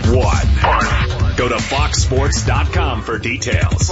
1. Go to foxsports.com for details.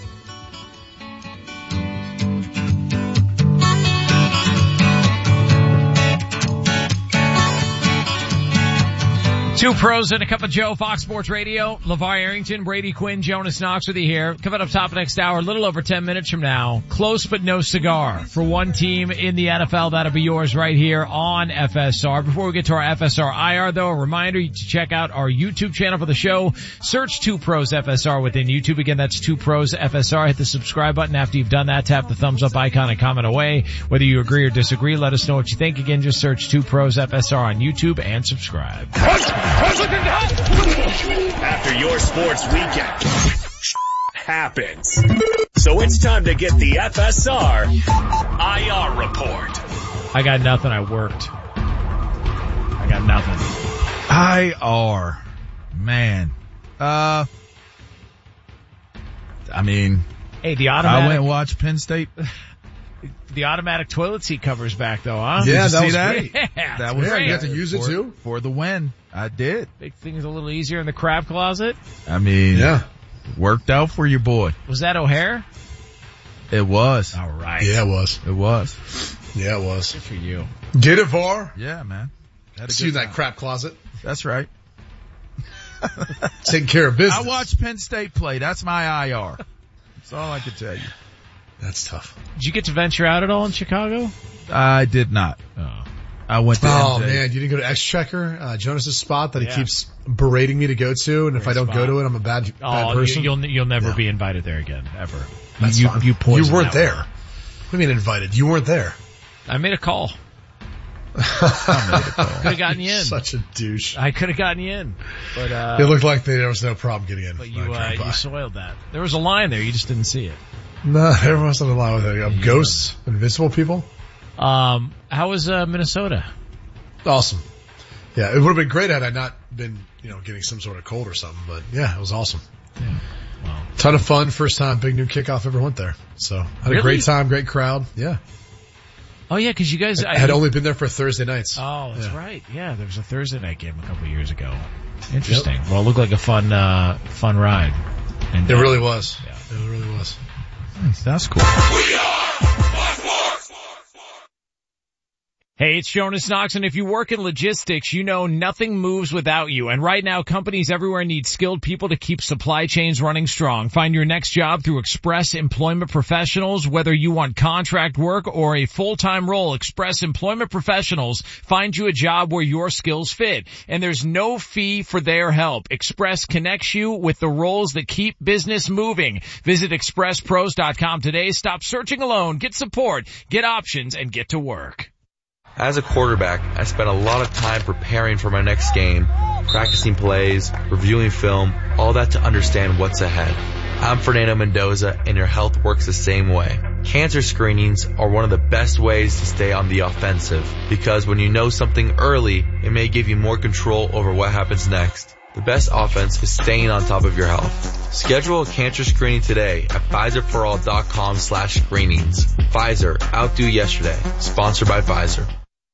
Two pros and a cup of Joe, Fox Sports Radio. LeVar Arrington, Brady Quinn, Jonas Knox with you here. Coming up top next hour, a little over 10 minutes from now. Close but no cigar for one team in the NFL. That'll be yours right here on FSR. Before we get to our FSR IR though, a reminder to check out our YouTube channel for the show. Search Two Pros FSR within YouTube. Again, that's Two Pros FSR. Hit the subscribe button. After you've done that, tap the thumbs up icon and comment away. Whether you agree or disagree, let us know what you think. Again, just search Two Pros FSR on YouTube and subscribe. After your sports weekend happens. So it's time to get the FSR IR report. I got nothing. I worked. I got nothing. IR. Man. Hey, the automatic. I went and watched Penn State. The automatic toilet seat cover's back though, huh? Yeah, Did you that see was that? great. Yeah, That was Yeah, great. you got to use it too? For the win. I did. Make things a little easier in the crab closet. Yeah. Worked out for your boy. Was that O'Hare? It was. All right. Yeah, it was. It was. Yeah, it was. Good for you. Get it, VAR. Yeah, man. Had a See you in good that time. crap closet. That's right. Taking care of business. I watched Penn State play. That's my IR. That's all I can tell you. That's tough. Did you get to venture out at all in Chicago? I did not. Oh. I went to Oh MJ. man, you didn't go to X-Checker, Jonas's spot that Yeah. he keeps berating me to go to, and if Great I don't spot. go to it, I'm a bad person. You'll never No. be invited there again, ever. That's you fine. you poisoned weren't that there. one. What do you mean invited? You weren't there. I made a call. Could have gotten you in. Such a douche. I could have gotten you in, but It looked like there was no problem getting in. but you soiled that. There was a line there, you just didn't see it. No, everyone's on the line with it. Ghosts, invisible people. How was Minnesota? Awesome. Yeah, it would have been great had I not been, getting some sort of cold or something. But yeah, it was awesome. Yeah. Wow. Ton of fun. First time big new kickoff ever went there. So had a great time, great crowd. Yeah. Oh yeah, because you guys I had only been there for Thursday nights. Oh, that's right. Yeah, there was a Thursday night game a couple of years ago. Interesting. Yep. Well, it looked like a fun ride. And, it really was. Yeah. It really was. That's cool. We are Hey, it's Jonas Knox, and if you work in logistics, you know nothing moves without you. And right now, companies everywhere need skilled people to keep supply chains running strong. Find your next job through Express Employment Professionals. Whether you want contract work or a full-time role, Express Employment Professionals find you a job where your skills fit. And there's no fee for their help. Express connects you with the roles that keep business moving. Visit expresspros.com today. Stop searching alone. Get support, get options, and get to work. As a quarterback, I spent a lot of time preparing for my next game, practicing plays, reviewing film, all that to understand what's ahead. I'm Fernando Mendoza, and your health works the same way. Cancer screenings are one of the best ways to stay on the offensive, because when you know something early, it may give you more control over what happens next. The best offense is staying on top of your health. Schedule a cancer screening today at PfizerForAll.com/screenings. Pfizer, outdo yesterday. Sponsored by Pfizer.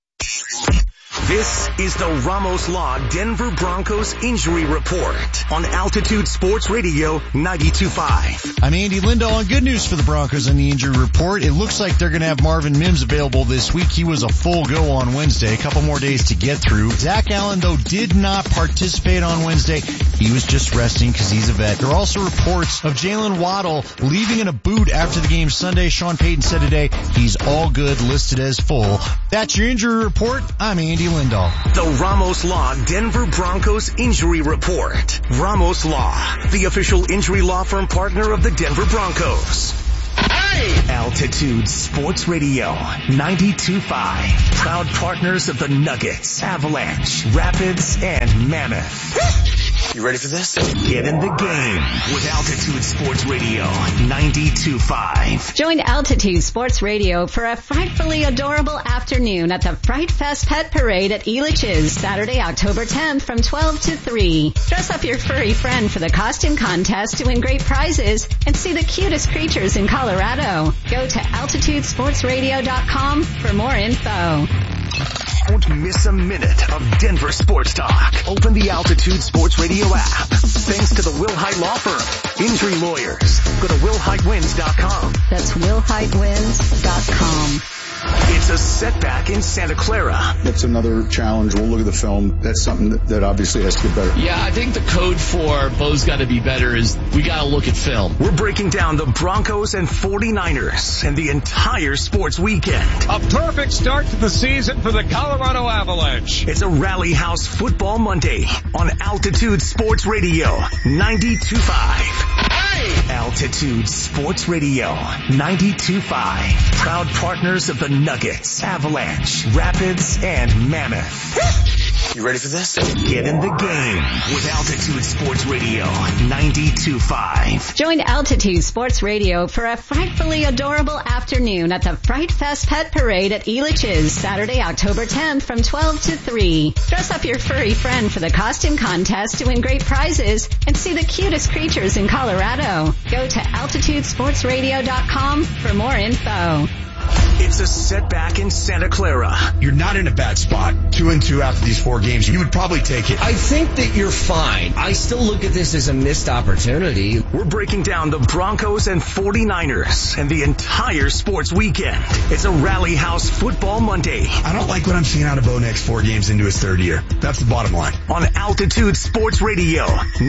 This is the Ramos Law Denver Broncos Injury Report on Altitude Sports Radio 92.5. I'm Andy Lindahl, and good news for the Broncos on the injury report. It looks like they're going to have Marvin Mims available this week. He was a full go on Wednesday, a couple more days to get through. Zach Allen, though, did not participate on Wednesday. He was just resting because he's a vet. There are also reports of Jalen Waddle leaving in a boot after the game Sunday. Sean Payton said today he's all good, listed as full. That's your injury report. I'm Andy Lindahl. The Ramos Law Denver Broncos Injury Report. Ramos Law, the official injury law firm partner of the Denver Broncos. Altitude Sports Radio 92.5. Proud partners of the Nuggets, Avalanche, Rapids, and Mammoth. You ready for this? Get in the game with Altitude Sports Radio 92.5. Join Altitude Sports Radio for a frightfully adorable afternoon at the Fright Fest Pet Parade at Elitch's, Saturday, October 10th from 12 to 3. Dress up your furry friend for the costume contest to win great prizes and see the cutest creatures in Colorado. Go to altitudesportsradio.com for more info. Don't miss a minute of Denver sports talk. Open the Altitude Sports Radio app. Thanks to the Wilhite Law Firm. Injury lawyers. Go to WilhiteWins.com. That's WilhiteWins.com. It's a setback in Santa Clara. That's another challenge. We'll look at the film. That's something that obviously has to get better. Yeah, I think the code for Bo's got to be better is we got to look at film. We're breaking down the Broncos and 49ers and the entire sports weekend. A perfect start to the season for the Colorado Avalanche. It's a Rally House Football Monday on Altitude Sports Radio 92.5. Altitude Sports Radio 92.5. Proud partners of the Nuggets, Avalanche, Rapids, and Mammoth. You ready for this? Get in the game with Altitude Sports Radio 92.5. Join Altitude Sports Radio for a frightfully adorable afternoon at the Fright Fest Pet Parade at Elitch's, Saturday, October 10th from 12 to 3. Dress up your furry friend for the costume contest to win great prizes and see the cutest creatures in Colorado. Go to altitudesportsradio.com for more info. It's a setback in Santa Clara. You're not in a bad spot. 2-2 after these 4 games. You would probably take it. I think that you're fine. I still look at this as a missed opportunity. We're breaking down the Broncos and 49ers and the entire sports weekend. It's a Rally House Football Monday. I don't like what I'm seeing out of Bo next 4 games into his 3rd year. That's the bottom line. On Altitude Sports Radio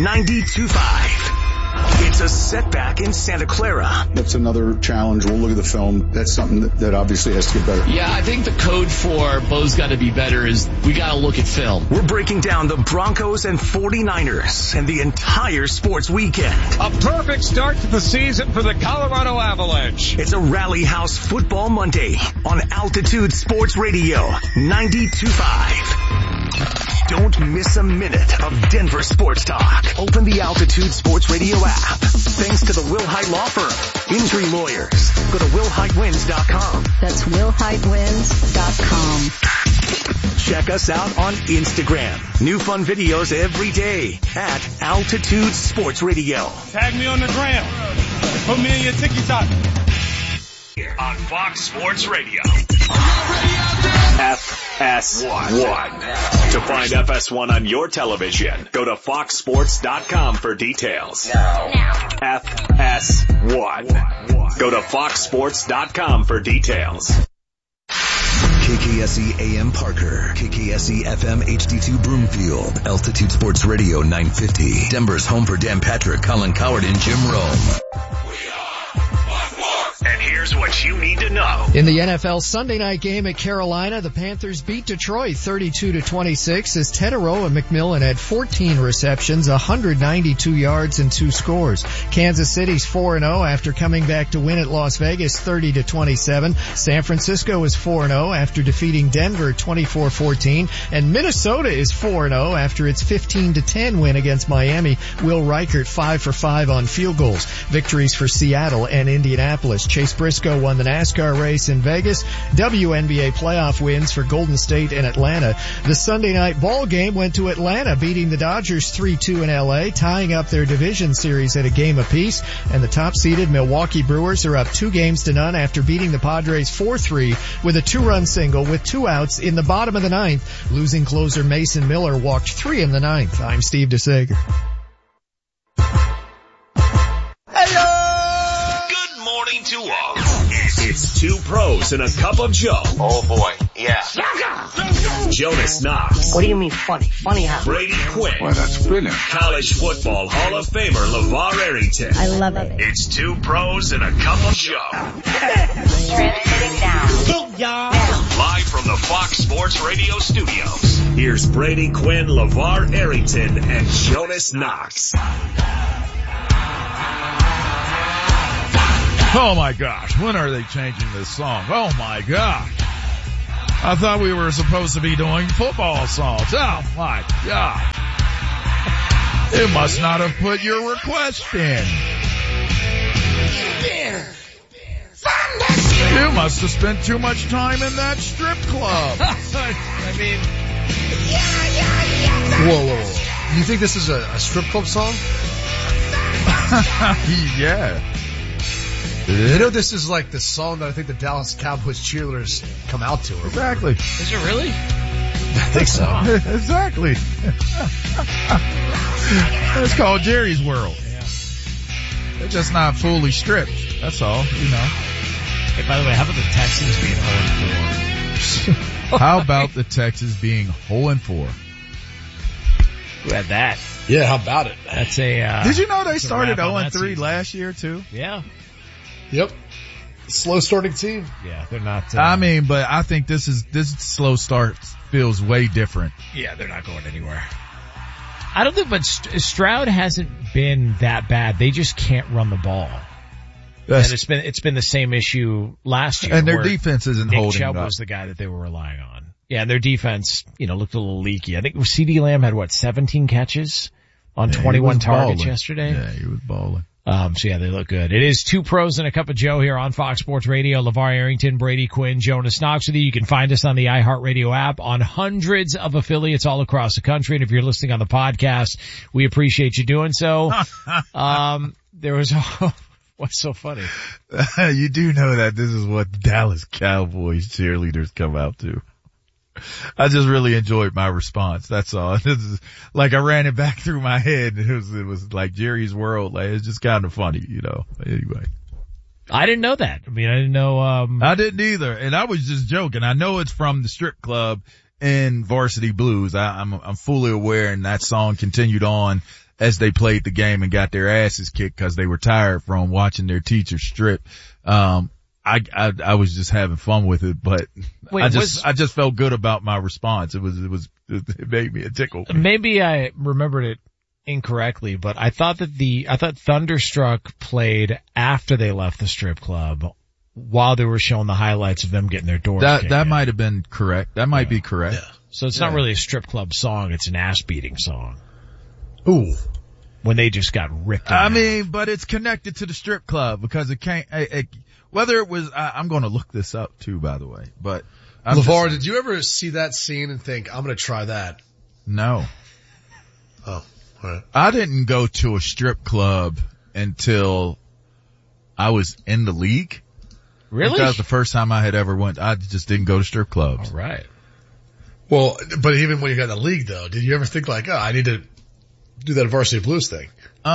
92.5. It's a setback in Santa Clara. That's another challenge. We'll look at the film. That's something that obviously has to get better. Yeah, I think the code for Bo's got to be better is we got to look at film. We're breaking down the Broncos and 49ers and the entire sports weekend. A perfect start to the season for the Colorado Avalanche. It's a Rally House Football Monday on Altitude Sports Radio 92.5. Don't miss a minute of Denver sports talk. Open the Altitude Sports Radio app. Thanks to the Wilhite Law Firm. Injury lawyers. Go to WilhiteWins.com. That's WilhiteWins.com. Check us out on Instagram. New fun videos every day at Altitude Sports Radio. Tag me on the gram. Put me in your TikTok. Here on Fox Sports Radio. FS1. To find FS1 on your television, go to foxsports.com for details. FS1. Go to foxsports.com for details. KKSE AM Parker, KKSE FM HD2 Broomfield, Altitude Sports Radio 950. Denver's home for Dan Patrick, Colin Coward, and Jim Rome. And here's what you need to know. In the NFL Sunday night game at Carolina, the Panthers beat Detroit 32-26 as Teterow and McMillan had 14 receptions, 192 yards, and 2 scores. Kansas City's 4-0 after coming back to win at Las Vegas 30-27. San Francisco is 4-0 after defeating Denver 24-14. And Minnesota is 4-0 after its 15-10 win against Miami. Will Reichert 5 for 5 on field goals. Victories for Seattle and Indianapolis. Chase Briscoe won the NASCAR race in Vegas. WNBA playoff wins for Golden State and Atlanta. The Sunday night ball game went to Atlanta, beating the Dodgers 3-2 in LA, tying up their division series at a game apiece. And the top-seeded Milwaukee Brewers are up 2-0 after beating the Padres 4-3 with a 2-run single with 2 outs in the bottom of the 9th. Losing closer Mason Miller walked 3 in the 9th. I'm Steve DeSager. To all. It's 2 pros and a cup of Joe. Oh boy, yeah. Jonas Knox. What do you mean funny? Funny how? Brady Quinn. Well, that's brilliant. College football Hall of Famer LeVar Arrington. I love it. It's 2 pros and a cup of Joe. Transmitting now. Live from the Fox Sports Radio studios. Here's Brady Quinn, LeVar Arrington, and Jonas Knox. Oh my gosh, when are they changing this song? Oh my gosh. I thought we were supposed to be doing football songs. Oh my God. It must not have put your request in. You must have spent too much time in that strip club. I mean, whoa. You think this is a strip club song? Yeah. You know, this is like the song that I think the Dallas Cowboys cheerleaders come out to. Exactly. Is it really? I think so. Exactly. It's called Jerry's World. Yeah. They're just not fully stripped. That's all, you know. Hey, by the way, how about the Texans being 0-4? How about the Texans being 0-4? Who had that? Yeah, how about it? That's a, did you know they started wrap on 0-3 last year too? Yeah. Yep. Slow starting team. Yeah, they're not, I mean, but I think this slow start feels way different. Yeah, they're not going anywhere. I don't think, but Stroud hasn't been that bad. They just can't run the ball. And it's been the same issue last year. And their defense isn't Nick holding Chubb up. was the guy that they were relying on. Yeah, and their defense, looked a little leaky. I think CeeDee Lamb had 17 catches on 21 targets yesterday. Yeah, he was balling. So yeah, they look good. It is Two Pros and a Cup of Joe here on Fox Sports Radio. LeVar Arrington, Brady Quinn, Jonas Knox with you. You can find us on the iHeartRadio app on hundreds of affiliates all across the country. And if you're listening on the podcast, we appreciate you doing so. There was, what's so funny? You do know that this is what Dallas Cowboys cheerleaders come out to. I just really enjoyed my response. That's all. This is like I ran it back through my head. It was like Jerry's World. Like it's just kind of funny, Anyway. I didn't know that. I mean, I didn't know, I didn't either. And I was just joking. I know it's from the strip club in Varsity Blues. I'm fully aware, and that song continued on as they played the game and got their asses kicked because they were tired from watching their teacher strip. I was just having fun with it, but I just felt good about my response. It made me a tickle. Maybe I remembered it incorrectly, but I thought Thunderstruck played after they left the strip club while they were showing the highlights of them getting their doors kicked in. That might have been correct. That might be correct. Yeah. So it's not really a strip club song. It's an ass beating song. Ooh. When they just got ripped in half. But it's connected to the strip club because it can't, whether it was, I'm going to look this up too, by the way, but. LeVar, did you ever see that scene and think, I'm going to try that? No. Oh, all right. I didn't go to a strip club until I was in the league. Really? That was the first time I had ever went. I just didn't go to strip clubs. All right. Well, but even when you got in the league though, did you ever think like, I need to do that Varsity Blues thing?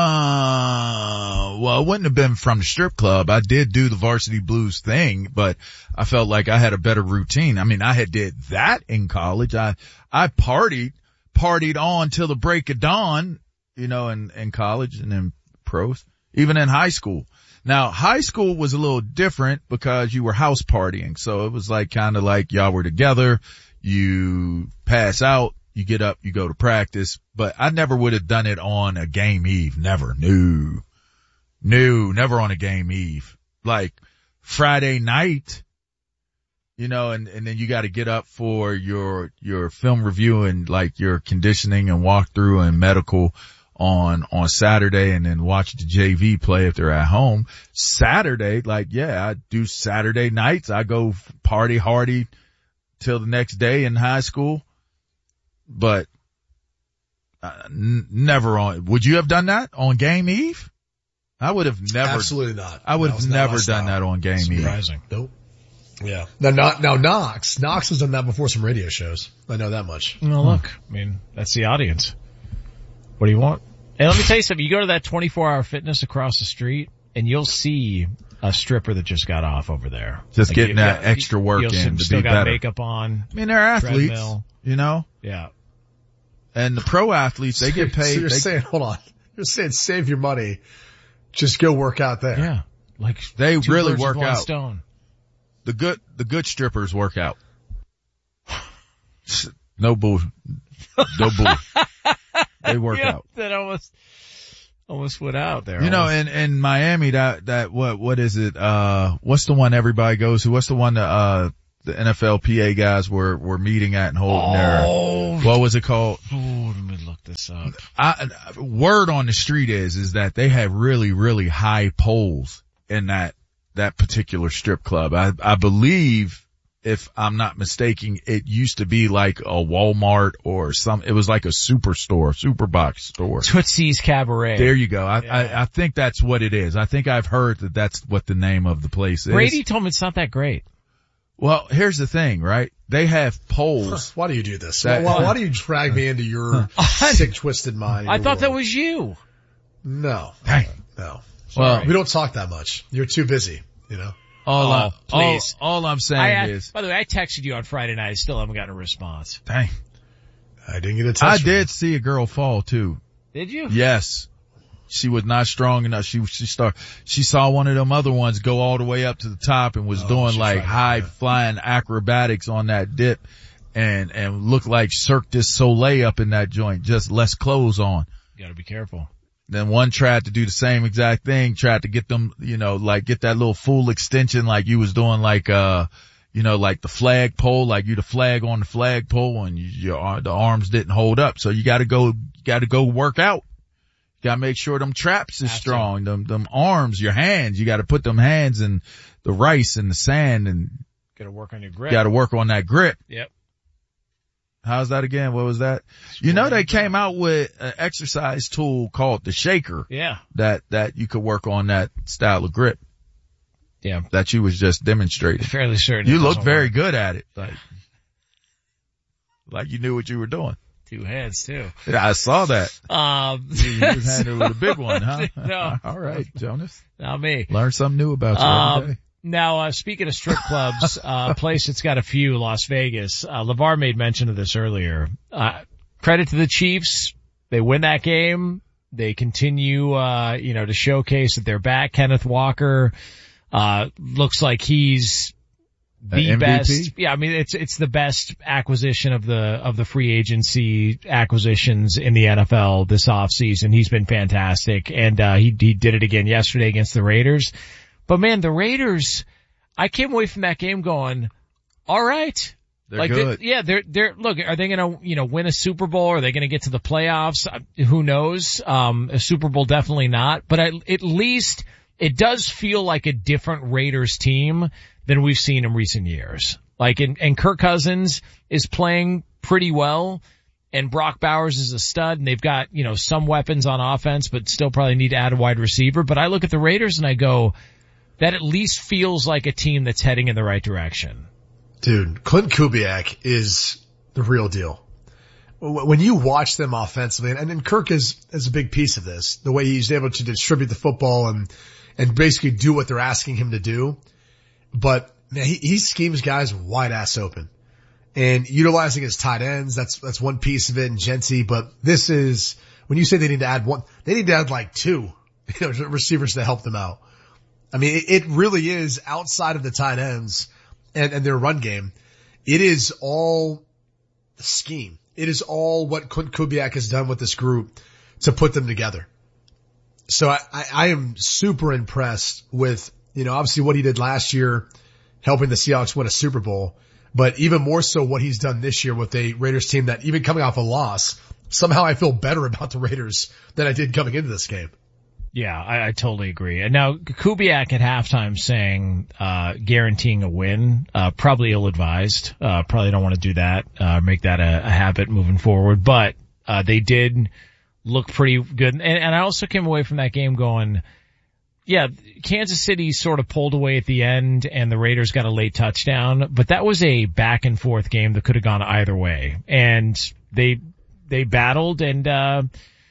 Well, it wouldn't have been from the strip club. I did do the Varsity Blues thing, but I felt like I had a better routine. I mean, I had did that in college. I partied on till the break of dawn, in college and in pros, even in high school. Now, high school was a little different because you were house partying. So it was like kind of like y'all were together. You pass out. You get up, you go to practice, but I never would have done it on a game eve. Never. No, never on a game eve. Like Friday night, and then you got to get up for your film review and like your conditioning and walkthrough and medical on Saturday, and then watch the JV play if they're at home. Saturday, I do Saturday nights. I go party hardy till the next day in high school. But never on. Would you have done that on game eve? I would have never. Absolutely not. I would have never done that on game eve. Surprising. Nope. Yeah. Now Knox has done that before some radio shows. I know that much. Well, look, I mean, that's the audience. What do you want? And let me tell you something. You go to that 24-hour fitness across the street and you'll see a stripper that just got off over there. Just getting that extra work in to be better. Still got makeup on. I mean, they're athletes, treadmill. Yeah. And the pro athletes, they get paid. So you're saying, hold on. You're saying save your money. Just go work out there. Yeah. Like they really work out. Stone. The good strippers work out. No bull. No bull. They work out. That almost went out there. In Miami, what is it? What's the one everybody goes to? What's the one that, the NFLPA guys were meeting at and holding their, what was it called? Oh, let me look this up. Word on the street is that they have really, really high poles in that particular strip club. I believe if I'm not mistaken, it used to be like a Walmart or it was like a superstore, Superbox store. Tootsie's Cabaret. There you go. I think that's what it is. I think I've heard that that's what the name of the place is. Brady told me it's not that great. Well, here's the thing, right? They have polls. Why do you do this? Why do you drag me into your sick, twisted mind? I thought that was you. No. Hey. No. Well, we don't talk that much. You're too busy, you know? Please. All I'm saying is. By the way, I texted you on Friday night. I still haven't gotten a response. Dang. I didn't get a text. I did see a girl fall too. Did you? Yes. She was not strong enough. She saw one of them other ones go all the way up to the top and was doing like high flying acrobatics on that dip and looked like Cirque du Soleil up in that joint, just less clothes on. You gotta be careful. Then one tried to do the same exact thing, tried to get them, like get that little full extension like you was doing like, like the flag pole, like you the flag on the flag pole and the arms didn't hold up. So you gotta go work out. You gotta make sure them traps is strong. Them arms, your hands, you gotta put them hands in the rice and the sand and gotta work on your grip. Gotta work on that grip. Yep. How's that again? What was that? They came out with an exercise tool called the shaker. Yeah. That you could work on that style of grip. Yeah. That you was just demonstrating. Fairly certain. You look very good at it. Like you knew what you were doing. 2 hands too. Yeah, I saw that. You was handling with a big one, huh? No. All right, Jonas. Not me. Learn something new about you every day. Now, speaking of strip clubs, a place that's got a few, Las Vegas, LeVar made mention of this earlier. Credit to the Chiefs. They win that game. They continue, to showcase that they're back. Kenneth Walker, looks like he's the best. Yeah, I mean, it's the best acquisition of the free agency acquisitions in the NFL this offseason. He's been fantastic. And, he did it again yesterday against the Raiders. But man, the Raiders, I came away from that game going, all right. They're good. They're, look, are they going to, win a Super Bowl? Are they going to get to the playoffs? Who knows? A Super Bowl, definitely not. But at least it does feel like a different Raiders team than we've seen in recent years. And Kirk Cousins is playing pretty well. And Brock Bowers is a stud, and they've got, some weapons on offense, but still probably need to add a wide receiver. But I look at the Raiders and I go, that at least feels like a team that's heading in the right direction. Dude, Clint Kubiak is the real deal. When you watch them offensively, and Kirk is a big piece of this, the way he's able to distribute the football and basically do what they're asking him to do. But man, he schemes guys wide ass open. And utilizing his tight ends, that's one piece of it, and Gentry, but this is, when you say they need to add one, they need to add like 2, receivers to help them out. I mean, it really is outside of the tight ends and their run game. It is all scheme. It is all what Clint Kubiak has done with this group to put them together. So I am super impressed with, obviously what he did last year, helping the Seahawks win a Super Bowl, but even more so what he's done this year with a Raiders team that even coming off a loss, somehow I feel better about the Raiders than I did coming into this game. Yeah, I totally agree. And now Kubiak at halftime saying, guaranteeing a win, probably ill-advised. Probably don't want to do that, make that a habit moving forward. But, they did look pretty good. And I also came away from that game going, yeah, Kansas City sort of pulled away at the end and the Raiders got a late touchdown, but that was a back and forth game that could have gone either way. And they battled and,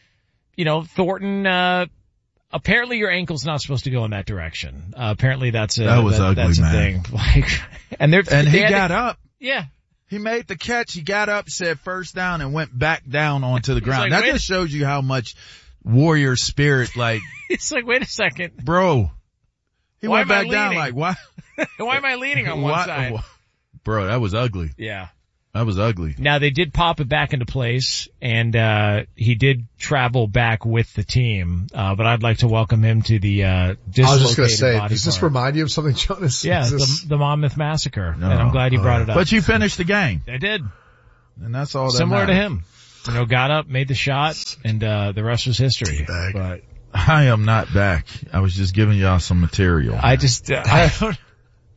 Thornton, apparently your ankle's not supposed to go in that direction. Apparently that's ugly, that's man. A thing. He got up. Yeah. He made the catch. He got up, said first down and went back down onto the ground. Like, that just shows you how much warrior spirit, it's like, wait a second. Bro. He went back down like, why? Why am I leaning on one side? Bro, that was ugly. Yeah. That was ugly. Now they did pop it back into place and, he did travel back with the team. But I'd like to welcome him to the, I was just going to say, does this remind you of something, Jonas? Yeah, the Monmouth Massacre. And I'm glad you brought it up. But you finished the game. I did. And that's all that Similar matters. to him. Got up, made the shot, and, the rest was history. But I am not back. I was just giving y'all some material. I don't.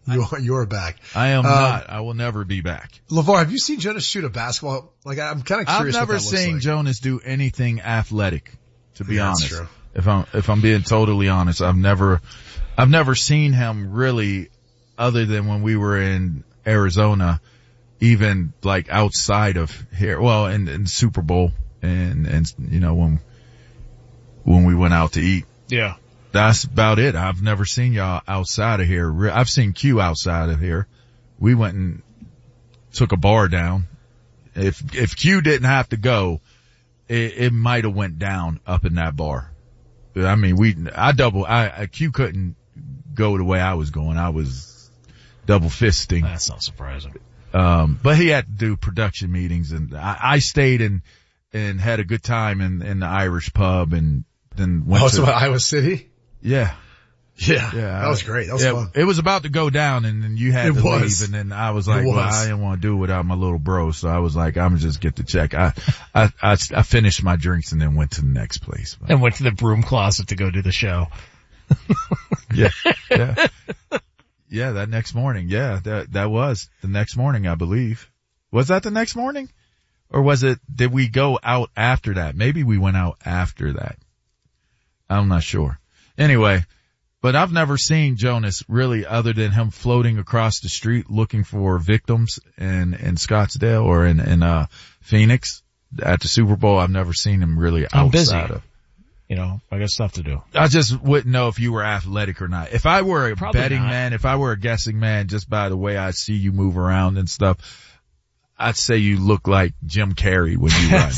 You're back. I am not. I will never be back. LeVar, have you seen Jonas shoot a basketball? Like, I'm kind of curious. I've never seen like. Jonas do anything athletic, to be honest. That's true. If I'm being totally honest, I've never seen him really, other than when we were in Arizona, even like outside of here. Well, in Super Bowl and you know, when we went out to eat. Yeah. That's about it. I've never seen y'all outside of here. I've seen Q outside of here. We went and took a bar down. If Q didn't have to go, it might have went down up in that bar. I mean, Q couldn't go the way I was going. I was double fisting. That's not surprising. But he had to do production meetings, and I stayed and had a good time in the Irish pub, and then went to Iowa City. Yeah. That was great. That was fun. It was about to go down, and then you had to leave, and then I was like, well, I didn't want to do it without my little bro, so I was like, I'm gonna just get the check. I finished my drinks and then went to the next place. And went to the broom closet to go do the show. Yeah. Yeah, that next morning. Yeah, that was the next morning, I believe. Was that the next morning? Or did we go out after that? Maybe we went out after that. I'm not sure. Anyway, but I've never seen Jonas really, other than him floating across the street looking for victims in Scottsdale or in Phoenix at the Super Bowl. I've never seen him really outside I'm busy. of. You know, I got stuff to do. I just wouldn't know if you were athletic or not. If I were a betting man, if I were a guessing man, just by the way I see you move around and stuff, I'd say you look like Jim Carrey when you run.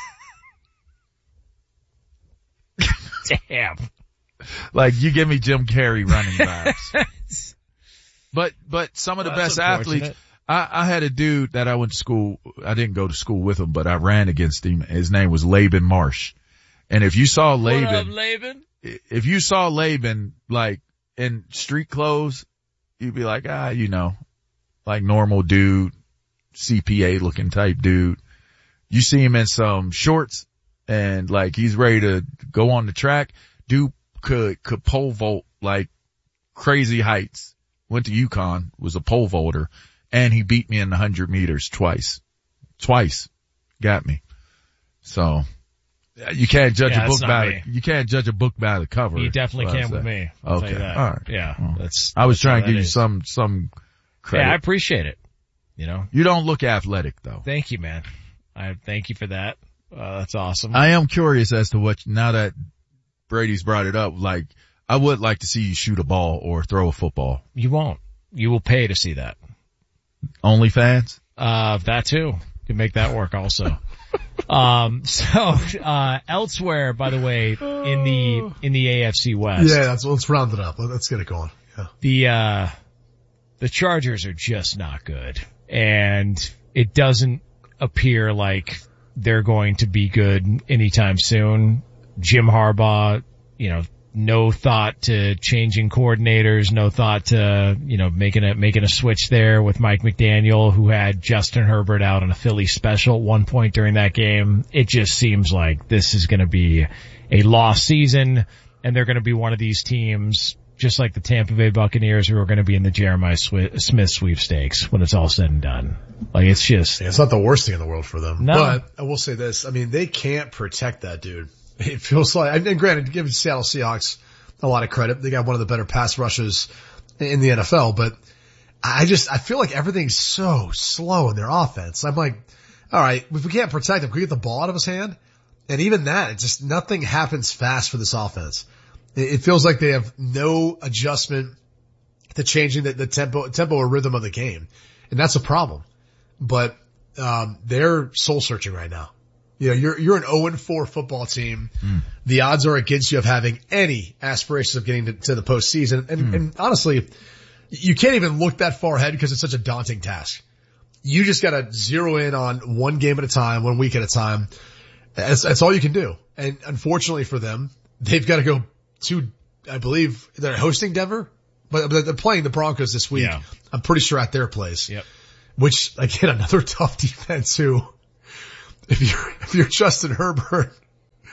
Damn. Like, you give me Jim Carrey running vibes. But some of the best athletes, I had a dude that I went to school, I didn't go to school with him, but I ran against him. His name was Laban Marsh. And if you saw Laban, what up, Laban? If you saw Laban, like, in street clothes, you'd be like, you know, like normal dude, CPA looking type dude. You see him in some shorts and like he's ready to go on the track. Dude could pole vault like crazy heights. Went to UConn, was a pole vaulter, and he beat me in the 100 meters twice. Got me. So you can't judge a book by it. You can't judge a book by the cover. You definitely can with me. I'll tell you that. All right. Yeah. Well, I was trying to give you some credit. Yeah, I appreciate it. You know, you don't look athletic though. Thank you, man. I thank you for that. That's awesome. I am curious as to what, now that Brady's brought it up, like, I would like to see you shoot a ball or throw a football. You won't. You will pay to see that. OnlyFans? That too. Can make that work also. Elsewhere, by the way, in the AFC West. Yeah, let's round it up. Let's get it going. Yeah. The Chargers are just not good. And it doesn't appear like they're going to be good anytime soon. Jim Harbaugh, you know, no thought to changing coordinators, no thought to, you know, making a switch there with Mike McDaniel, who had Justin Herbert out on a Philly special at one point during that game. It just seems like this is going to be a lost season, and they're going to be one of these teams, just like the Tampa Bay Buccaneers, who are going to be in the Jeremiah Smith sweepstakes when it's all said and done. Like, it's just... It's not the worst thing in the world for them. No. But I will say this. I mean, they can't protect that dude. It feels like, and granted, give the Seattle Seahawks a lot of credit. They got one of the better pass rushes in the NFL, but I feel like everything's so slow in their offense. I'm like, all right, if we can't protect him, can we get the ball out of his hand? And even that, nothing happens fast for this offense. It feels like they have no adjustment to changing the tempo or rhythm of the game. And that's a problem. But, they're soul searching right now. You know, you're an 0-4 football team. The odds are against you of having any aspirations of getting to the postseason. And honestly, you can't even look that far ahead because it's such a daunting task. You just gotta zero in on one game at a time, 1 week at a time. That's all you can do. And unfortunately for them, they've got to go to, I believe, they're hosting Denver, but they're playing the Broncos this week. Yeah. I'm pretty sure at their place. Yep. Which, again, another tough defense who, if you're Justin Herbert,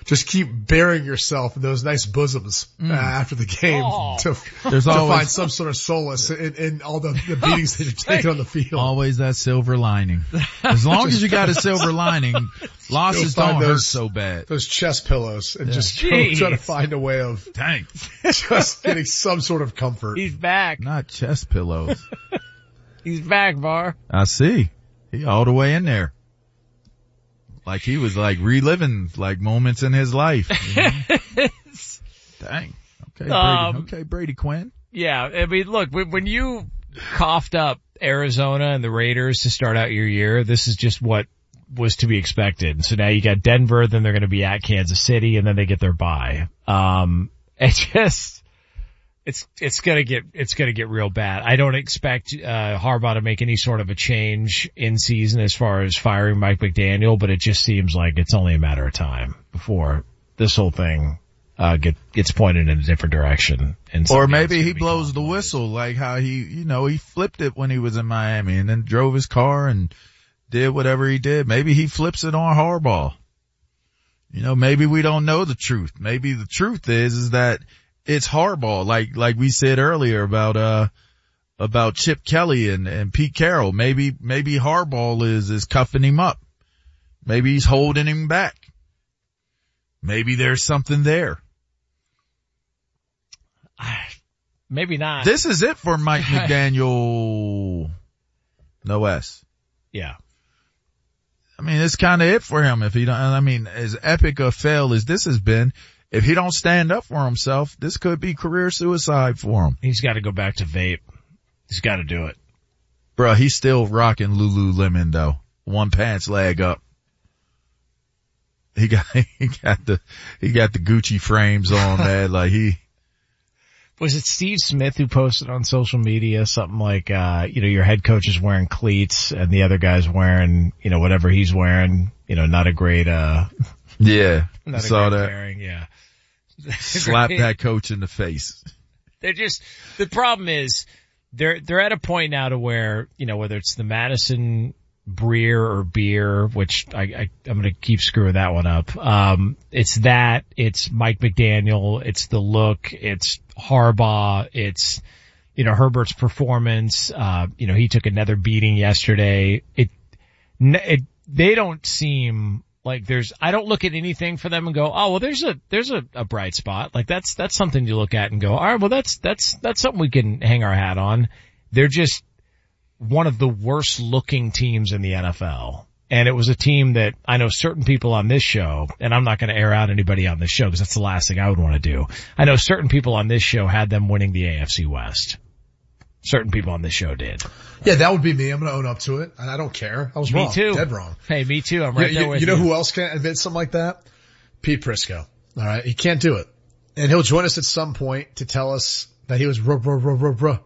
just keep burying yourself in those nice bosoms after the game to find some sort of solace in all the beatings that you're taking on the field. Always that silver lining. As long as you got a silver lining, losses don't hurt so bad. Those chest pillows and just try to find a way of just getting some sort of comfort. He's back. Not chest pillows. He's back, Var. I see. He all the way in there. Like he was like reliving like moments in his life. You know? Dang. Okay, Brady. Okay, Brady Quinn. Yeah, I mean, look, when you coughed up Arizona and the Raiders to start out your year, this is just what was to be expected. So now you got Denver, then they're going to be at Kansas City, and then they get their bye. It's gonna get real bad. I don't expect, Harbaugh to make any sort of a change in season as far as firing Mike McDaniel, but it just seems like it's only a matter of time before this whole thing, gets pointed in a different direction. Or maybe he blows the whistle like how he flipped it when he was in Miami and then drove his car and did whatever he did. Maybe he flips it on Harbaugh. Maybe we don't know the truth. Maybe the truth is that it's Harbaugh, like we said earlier about Chip Kelly and Pete Carroll. Maybe Harbaugh is cuffing him up. Maybe he's holding him back. Maybe there's something there. Maybe not. This is it for Mike McDaniel. No S. Yeah. I mean, it's kind of it for him. As epic a fail as this has been, if he don't stand up for himself, this could be career suicide for him. He's got to go back to vape. He's got to do it. Bro, he's still rocking Lululemon though. One pants leg up. He got the Gucci frames on, man. Was it Steve Smith who posted on social media something like, your head coach is wearing cleats and the other guy's wearing, whatever he's wearing, not a great, yeah. Not saw a great that. Pairing, yeah. Slap that coach in the face. The problem is they're at a point now to where, whether it's the Madison Breer or Beer, which I'm going to keep screwing that one up. It's Mike McDaniel, it's the look, it's Harbaugh, it's, Herbert's performance. He took another beating yesterday. They don't seem like I don't look at anything for them and go, oh, well, there's a bright spot. Like that's something you look at and go, all right, well, that's something we can hang our hat on. They're just one of the worst looking teams in the NFL. And it was a team that I know certain people on this show, and I'm not going to air out anybody on this show because that's the last thing I would want to do. I know certain people on this show had them winning the AFC West. Certain people on this show did. Yeah, that would be me. I'm going to own up to it. And I don't care. I was wrong. Me too. Dead wrong. Hey, me too. I'm right there with you. You know who else can't admit something like that? Pete Prisco. All right. He can't do it. And he'll join us at some point to tell us that he was wrong.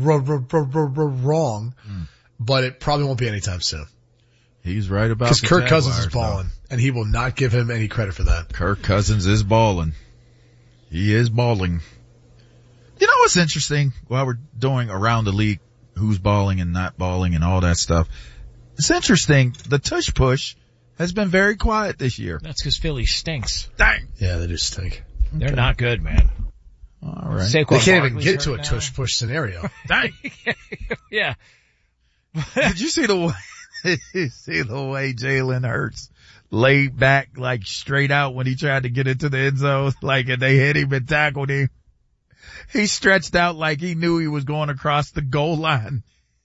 But it probably won't be anytime soon. He's right about because Kirk Cousins is balling, and he will not give him any credit for that. Kirk Cousins is balling. He is balling. You know what's interesting? While we're doing around the league, who's balling and not balling and all that stuff, it's interesting. The tush push has been very quiet this year. That's because Philly stinks. Dang. Yeah, they just stink. They're not good, man. All right. They can't even get to a tush push scenario. Dang. Yeah. Did you see the way Jalen Hurts laid back, like straight out when he tried to get into the end zone, like, and they hit him and tackled him? He stretched out like he knew he was going across the goal line.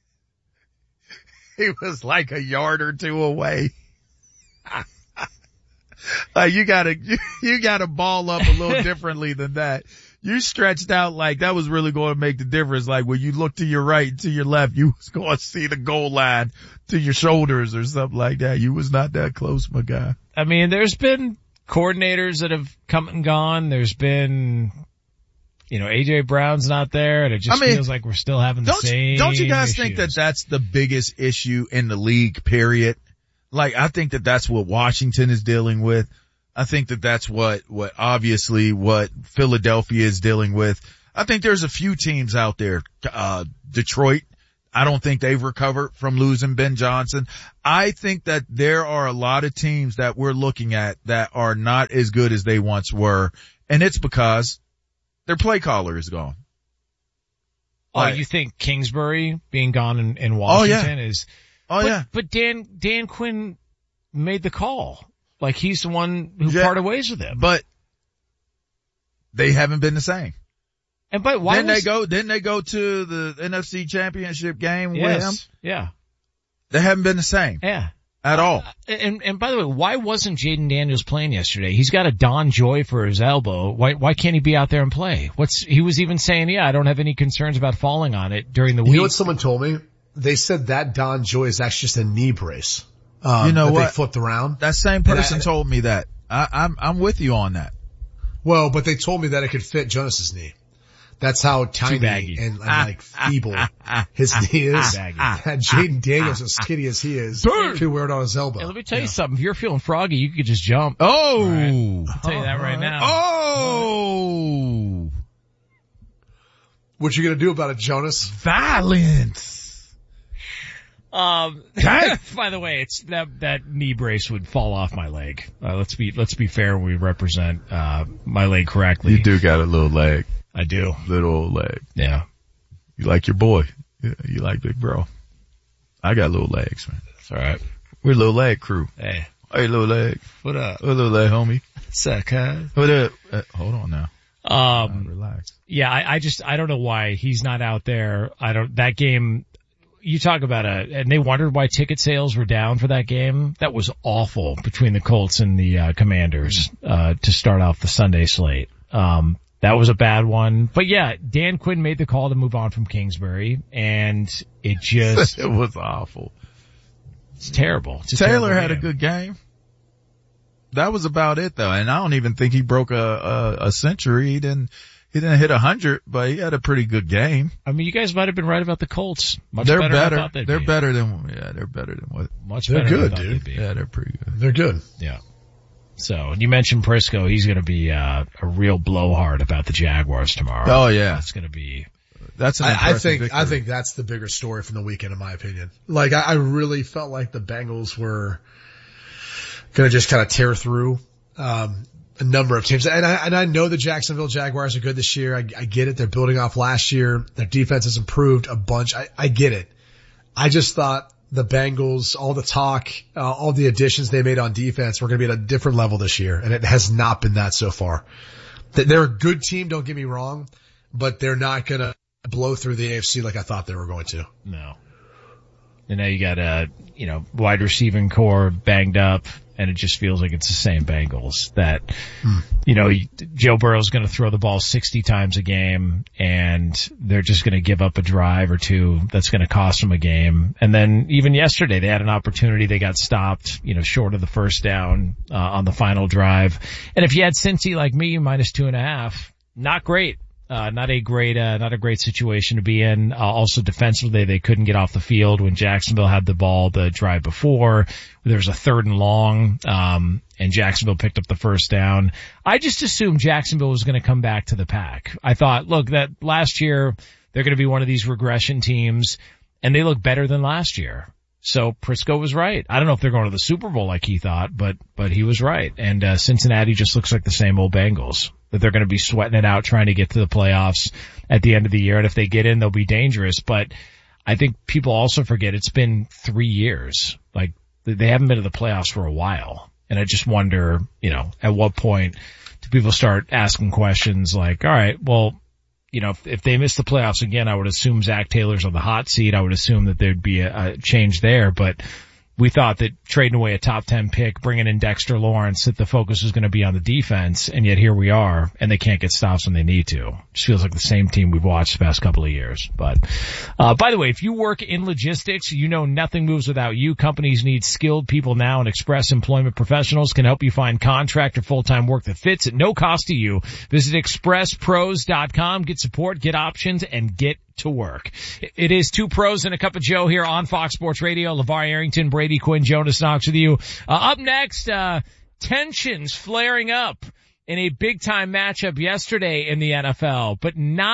He was like a yard or two away. You gotta ball up a little differently than that. You stretched out like that was really going to make the difference. Like when you look to your right and to your left, you was going to see the goal line to your shoulders or something like that. You was not that close, my guy. I mean, there's been coordinators that have come and gone. There's been, AJ Brown's not there, and it just feels like we're still having the same Don't you guys issues. think that that's the biggest issue in the league, period? Like, I think that that's what Washington is dealing with. I think that that's what Philadelphia is dealing with. I think there's a few teams out there, Detroit. I don't think they've recovered from losing Ben Johnson. I think that there are a lot of teams that we're looking at that are not as good as they once were, and it's because their play caller is gone. Oh, you think Kingsbury being gone in Washington is? Oh, yeah. But Dan Quinn made the call. Like, he's the one who parted ways with him. But they haven't been the same. And but why didn't they go to the NFC Championship game with him? Yeah. They haven't been the same. Yeah. At all. And by the way, why wasn't Jaden Daniels playing yesterday? He's got a Don Joy for his elbow. Why can't he be out there and play? He was even saying, I don't have any concerns about falling on it during the week. You know what someone told me? They said that Don Joy is actually just a knee brace. You know that what? They flipped around. That same person told me that. I'm with you on that. Well, but they told me that it could fit Jonas's knee. That's how tiny and like feeble his knee is. That Jaden Daniels, as skinny as he is, could wear it on his elbow. Hey, let me tell you something. If you're feeling froggy, you could just jump. Oh! Right. I'll tell you that right now. Oh! What you gonna do about it, Jonas? Violence! By the way, it's that knee brace would fall off my leg. Let's be fair. We represent, my leg correctly. You do got a little leg. I do. Little old leg. Yeah. You like your boy. You like big bro. I got little legs, man. That's all right. We're a little leg crew. Hey, little leg. What up? What little leg, homie? What's up, cuz? What up? Hold on now. Relax. Yeah, I don't know why he's not out there. That game, you talk about and they wondered why ticket sales were down for that game. That was awful between the Colts and the Commanders, to start off the Sunday slate. That was a bad one. But yeah, Dan Quinn made the call to move on from Kingsbury, and it just... it was awful. It's terrible. Taylor had a good game. That was about it though, and I don't even think he broke a century. He didn't hit 100, but he had a pretty good game. I mean, you guys might have been right about the Colts. They're better. Than I thought they'd be. Better than what? They're good, dude. Yeah, they're pretty good. They're good. Yeah. So, you mentioned Prisco. He's going to be a real blowhard about the Jaguars tomorrow. Oh yeah, that's going to be. That's an impressive victory. I think that's the bigger story from the weekend, in my opinion. Like, I really felt like the Bengals were going to just kind of tear through a number of teams, and I know the Jacksonville Jaguars are good this year. I get it. They're building off last year. Their defense has improved a bunch. I get it. I just thought the Bengals, all the talk, all the additions they made on defense were going to be at a different level this year, and it has not been that so far. They're a good team, don't get me wrong, but they're not going to blow through the AFC like I thought they were going to. No. And now you got wide receiving core banged up, and it just feels like it's the same Bengals that, Joe Burrow's going to throw the ball 60 times a game, and they're just going to give up a drive or two that's going to cost them a game. And then even yesterday, they had an opportunity. They got stopped, short of the first down, on the final drive. And if you had Cincy like me, -2.5, not great. Not a great situation to be in. Also defensively, they couldn't get off the field when Jacksonville had the ball the drive before. There was a 3rd and long, and Jacksonville picked up the first down. I just assumed Jacksonville was going to come back to the pack. I thought, look, that last year they're going to be one of these regression teams, and they look better than last year. So Prisco was right. I don't know if they're going to the Super Bowl like he thought, but he was right. And Cincinnati just looks like the same old Bengals, that they're going to be sweating it out trying to get to the playoffs at the end of the year. And if they get in, they'll be dangerous. But I think people also forget it's been 3 years. Like, they haven't been to the playoffs for a while. And I just wonder, at what point do people start asking questions like, all right, well, if they miss the playoffs again, I would assume Zach Taylor's on the hot seat. I would assume that there'd be a change there, but we thought that trading away a top 10 pick, bringing in Dexter Lawrence, that the focus was going to be on the defense, and yet here we are, and they can't get stops when they need to. Just feels like the same team we've watched the past couple of years. But, by the way, if you work in logistics, nothing moves without you. Companies need skilled people now, and Express Employment Professionals can help you find contract or full-time work that fits at no cost to you. Visit expresspros.com, get support, get options, and get to work. It is Two Pros and a Cup of Joe here on Fox Sports Radio. LeVar Arrington, Brady Quinn, Jonas Knox with you. Up next, tensions flaring up in a big-time matchup yesterday in the NFL, but not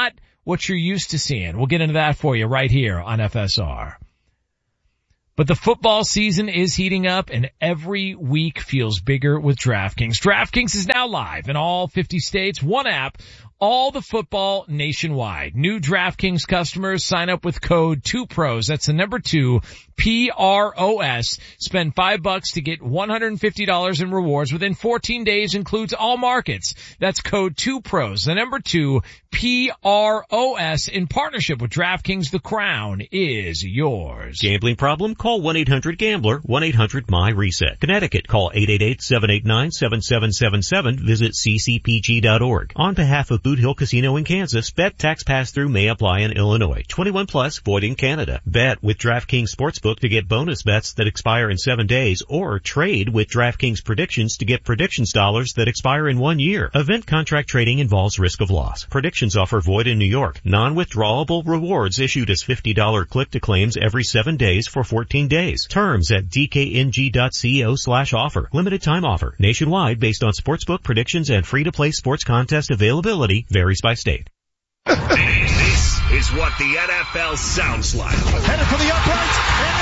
what you're used to seeing. We'll get into that for you right here on FSR. But the football season is heating up, and every week feels bigger with DraftKings. DraftKings is now live in all 50 states. One app, all the football nationwide. New DraftKings customers sign up with code 2PROS. That's the number 2, PROS. Spend $5 to get $150 in rewards within 14 days. Includes all markets. That's code 2PROS. The number 2, PROS. In partnership with DraftKings, the crown is yours. Gambling problem? Call 1-800-GAMBLER, 1-800-MY-RESET. Connecticut, call 888-789-7777. Visit ccpg.org. On behalf of Boot Hill Casino in Kansas, bet tax pass-through may apply in Illinois. 21 plus, void in Canada. Bet with DraftKings Sportsbook to get bonus bets that expire in 7 days, or trade with DraftKings Predictions to get predictions dollars that expire in 1 year. Event contract trading involves risk of loss. Predictions offer void in New York. Non-withdrawable rewards issued as $50 click-to-claims every 7 days for 14 days. Terms at dkng.co/offer. Limited time offer. Nationwide based on sportsbook predictions and free-to-play sports contest availability varies by state. This is what the NFL sounds like. Headed for the uprights.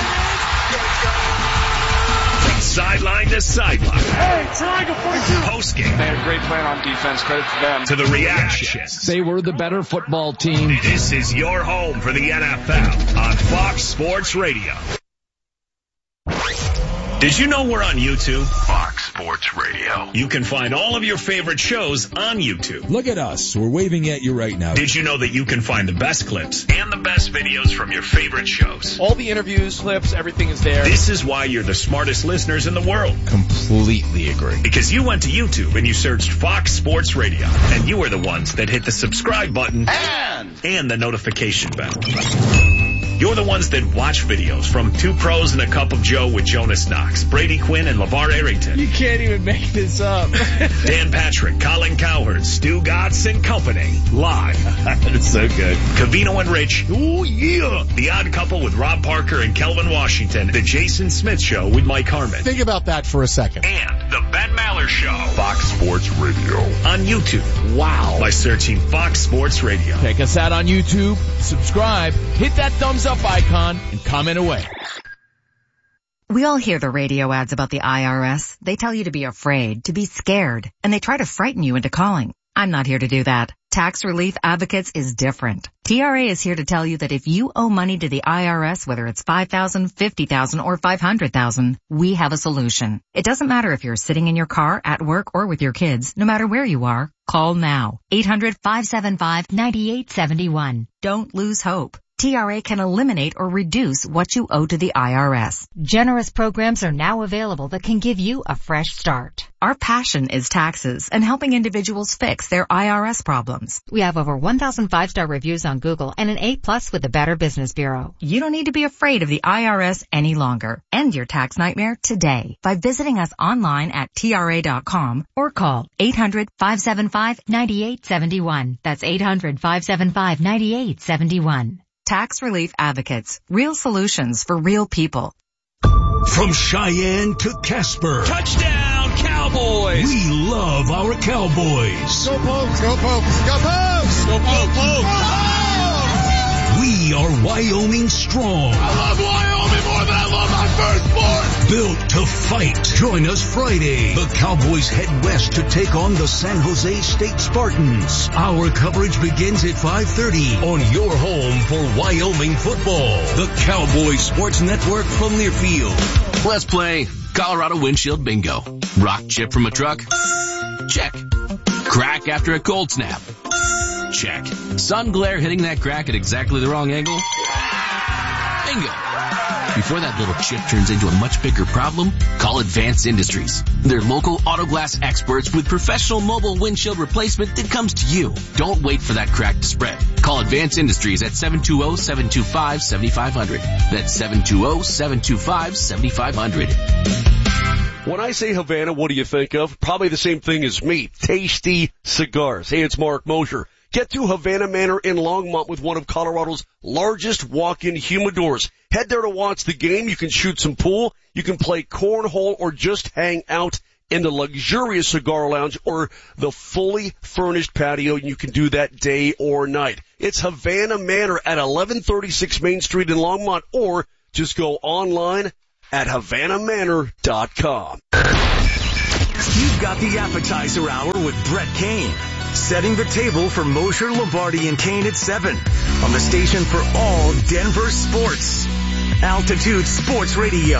From sideline to sideline. Hey, triangle 42. Postgame. They had a great plan on defense. Credit to them. To the reactions. They were the better football team. This is your home for the NFL on Fox Sports Radio. Did you know we're on YouTube? Fox Sports Radio. You can find all of your favorite shows on YouTube. Look at us. We're waving at you right now. Did you know that you can find the best clips and the best videos from your favorite shows? All the interviews, clips, everything is there. This is why you're the smartest listeners in the world. Completely agree. Because you went to YouTube and you searched Fox Sports Radio, and you are the ones that hit the subscribe button and the notification bell. You're the ones that watch videos from Two Pros and a Cup of Joe with Jonas Knox, Brady Quinn, and LeVar Arrington. You can't even make this up. Dan Patrick, Colin Cowherd, Stu Gatz and company. Live. It's so good. Covino and Rich. Oh, yeah. The Odd Couple with Rob Parker and Kelvin Washington. The Jason Smith Show with Mike Harmon. Think about that for a second. And the Ben Maller Show. Fox Sports Radio. On YouTube. Wow. By searching Fox Sports Radio. Check us out on YouTube. Subscribe. Hit that thumbs up icon and comment away. We all hear the radio ads about the IRS. They tell you to be afraid, to be scared, and they try to frighten you into calling. I'm not here to do that. Tax Relief Advocates is different. TRA is here to tell you that if you owe money to the IRS, whether it's $5,000, $50,000, or $500,000, we have a solution. It doesn't matter if you're sitting in your car, at work, or with your kids. No matter where you are, call now. 800-575-9871. Don't lose hope. TRA can eliminate or reduce what you owe to the IRS. Generous programs are now available that can give you a fresh start. Our passion is taxes and helping individuals fix their IRS problems. We have over 1,000 5-star reviews on Google and an A+ with the Better Business Bureau. You don't need to be afraid of the IRS any longer. End your tax nightmare today by visiting us online at TRA.com or call 800-575-9871. That's 800-575-9871. Tax Relief Advocates. Real solutions for real people. From Cheyenne to Casper. Touchdown, Cowboys! We love our Cowboys. Go Pokes! Go Pokes! Go Pokes! Go Pokes! We are Wyoming strong. I love Wyoming more than I love my firstborn. Built to fight. Join us Friday. The Cowboys head west to take on the San Jose State Spartans. Our coverage begins at 5:30 on your home for Wyoming football. The Cowboys Sports Network from Learfield. Let's play Colorado Windshield Bingo. Rock chip from a truck? Check. Crack after a cold snap? Check. Sun glare hitting that crack at exactly the wrong angle? Bingo. Before that little chip turns into a much bigger problem, call Advanced Industries. They're local auto glass experts with professional mobile windshield replacement that comes to you. Don't wait for that crack to spread. Call Advanced Industries at 720-725-7500. That's 720-725-7500. When I say Havana, what do you think of? Probably the same thing as me. Tasty cigars. Hey, it's Mark Mosher. Get to Havana Manor in Longmont with one of Colorado's largest walk-in humidors. Head there to watch the game. You can shoot some pool. You can play cornhole or just hang out. in the luxurious cigar lounge or the fully furnished patio. You can do that day or night. It's Havana Manor at 1136 Main Street in Longmont, or just go online at HavanaManor.com. You've got the appetizer hour with Brett Kane, setting the table for Mosher, Lombardi, and Kane at 7 on the station for all Denver sports. Altitude Sports Radio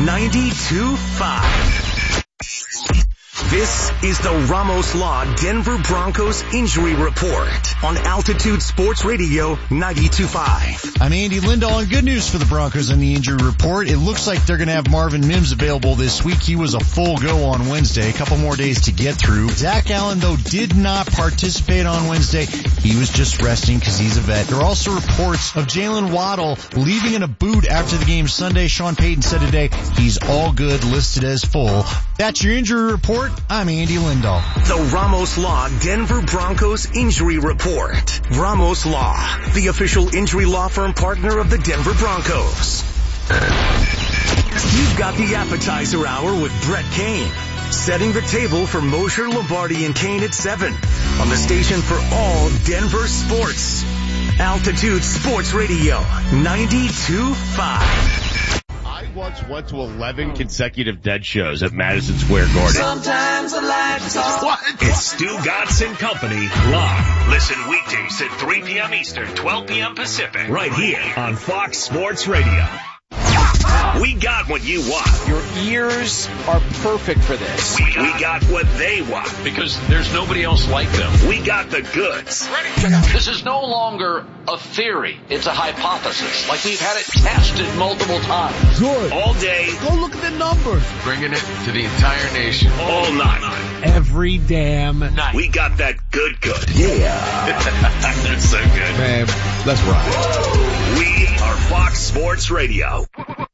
92.5. This is the Ramos Law Denver Broncos Injury Report on Altitude Sports Radio 92.5. I'm Andy Lindahl, and good news for the Broncos on the injury report. It looks like they're going to have Marvin Mims available this week. He was a full go on Wednesday, a couple more days to get through. Zach Allen, though, did not participate on Wednesday. He was just resting because he's a vet. There are also reports of Jalen Waddle leaving in a boot after the game Sunday. Sean Payton said today he's all good, listed as full. That's your injury report. I'm Andy Lindahl. The Ramos Law Denver Broncos Injury Report. Ramos Law, the official injury law firm partner of the Denver Broncos. You've got the appetizer hour with Brett Kane, setting the table for Mosher, Lombardi, and Kane at 7 on the station for all Denver sports. Altitude Sports Radio 92.5. I once went to 11 consecutive Dead shows at Madison Square Garden. Sometimes I like to talk. It's Stu Gatz and Company live. Listen weekdays at 3 p.m. Eastern, 12 p.m. Pacific. Right here on Fox Sports Radio. We got what you want. Your ears are perfect for this. We got what they want. Because there's nobody else like them. We got the goods. This is no longer a theory. It's a hypothesis. Like we've had it tested multiple times. Good. All day. Go look at the numbers. Bringing it to the entire nation. All night. Every damn night. We got that good. Yeah. That's so good. Man, let's ride. We are Fox Sports Radio.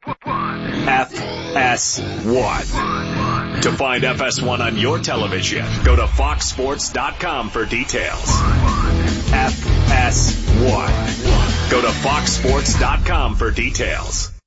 FS1. To find FS1 on your television, go to foxsports.com for details. FS1. Go to foxsports.com for details.